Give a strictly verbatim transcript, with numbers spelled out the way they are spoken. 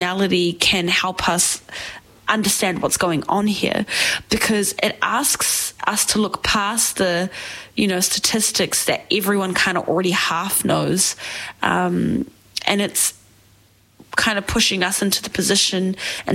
reality can help us understand what's going on here, because it asks us to look past the, you know, statistics that everyone kind of already half knows. Um, and it's kind of pushing us into the position and